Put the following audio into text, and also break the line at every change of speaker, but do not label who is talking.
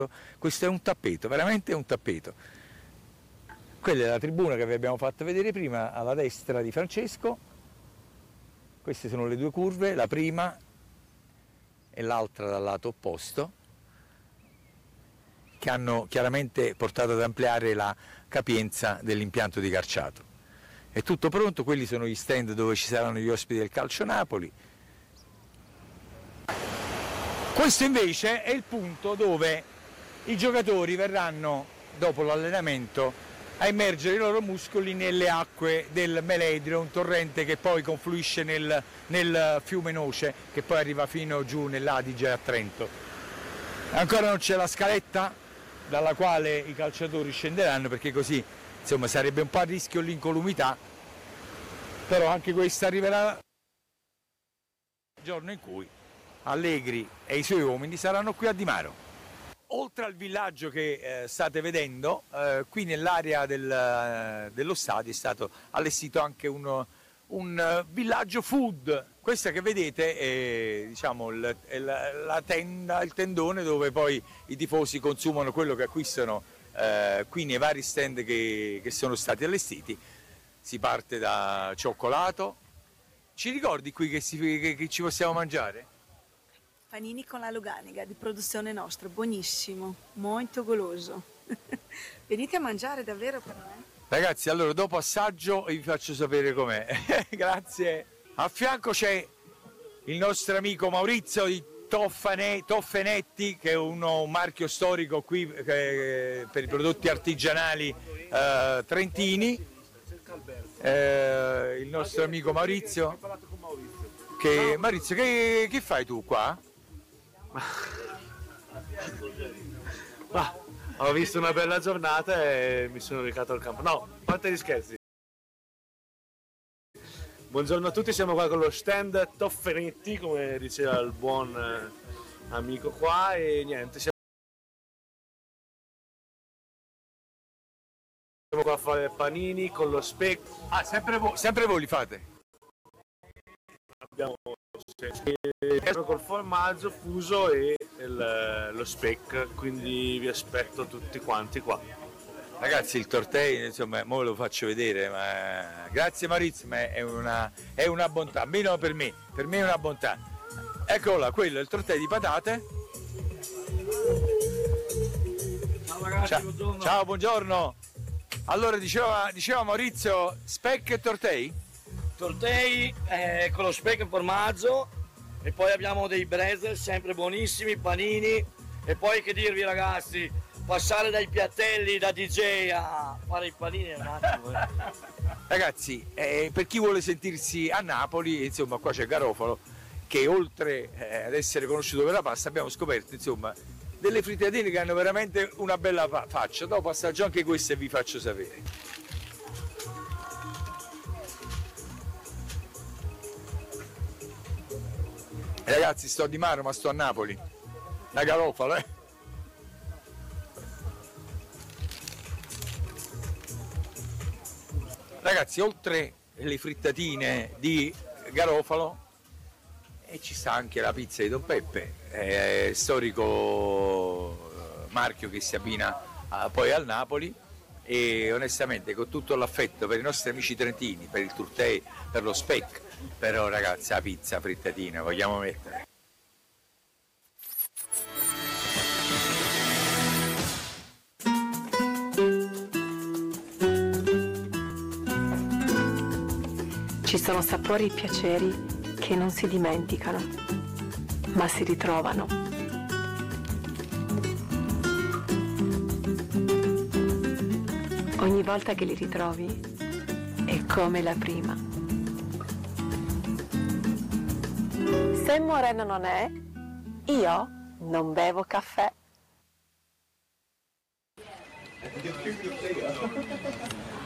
Questo è un tappeto, veramente un tappeto. Quella è la tribuna che vi abbiamo fatto vedere prima, alla destra di Francesco. Queste sono le due curve, la prima e l'altra dal lato opposto, che hanno chiaramente portato ad ampliare la capienza dell'impianto di Carciato. È tutto pronto, quelli sono gli stand dove ci saranno gli ospiti del Calcio Napoli. Questo invece è il punto dove i giocatori verranno, dopo l'allenamento, a immergere i loro muscoli nelle acque del Meledrio, un torrente che poi confluisce nel fiume Noce, che poi arriva fino giù nell'Adige a Trento. Ancora non c'è la scaletta dalla quale i calciatori scenderanno, perché così insomma sarebbe un po' a rischio l'incolumità, però anche questa arriverà il giorno in cui Allegri e i suoi uomini saranno qui a Dimaro. Oltre al villaggio che state vedendo, qui nell'area dello stadio è stato allestito anche un villaggio food. Questa che vedete è, diciamo, la tenda, il tendone dove poi i tifosi consumano quello che acquistano qui nei vari stand che sono stati allestiti. Si parte da cioccolato. Ci ricordi qui che ci possiamo mangiare?
Panini con la Luganiga, di produzione nostra, buonissimo, molto goloso. Venite a mangiare davvero per me.
Ragazzi, allora dopo assaggio vi faccio sapere com'è. Grazie. A fianco c'è il nostro amico Maurizio di Toffenetti, che è un marchio storico qui per i prodotti artigianali trentini. Il nostro amico Maurizio. Maurizio, che fai tu qua?
Ho visto una bella giornata e mi sono recato al campo. No, a parte gli scherzi. Buongiorno a tutti, siamo qua con lo stand Toffenetti, come diceva il buon amico qua, e niente, siamo qua a fare panini con lo speck.
Ah, sempre voi li fate?
Abbiamo col formaggio fuso e lo speck, quindi vi aspetto tutti quanti qua.
Ragazzi, il tortei, insomma, mo ve lo faccio vedere, ma grazie Maurizio, ma è una bontà, almeno per me è una bontà. Eccola, quello è il tortei di patate.
Ciao ragazzi, buongiorno.
Ciao, buongiorno. Allora, diceva Maurizio, speck e tortei?
Tortei con lo speck e formaggio, e poi abbiamo dei brezel sempre buonissimi, panini, e poi che dirvi ragazzi, passare dai piattelli da DJ a fare i panini è un attimo.
Ragazzi, per chi vuole sentirsi a Napoli, insomma, qua c'è Garofalo, che oltre ad essere conosciuto per la pasta, abbiamo scoperto, insomma, delle frittadine che hanno veramente una bella faccia. Dopo assaggio anche queste e vi faccio sapere. Ragazzi, sto a Dimaro, ma sto a Napoli, da Garofalo, Ragazzi, oltre le frittatine di Garofalo, ci sta anche la pizza di Don Peppe, storico marchio che si abbina poi al Napoli, e onestamente con tutto l'affetto per i nostri amici trentini, per il turtei, per lo speck, però ragazzi la pizza frittatina vogliamo mettere.
Ci sono sapori e piaceri che non si dimenticano, ma si ritrovano. Ogni volta che li ritrovi è come la prima. Se moreno non è, io non bevo caffè.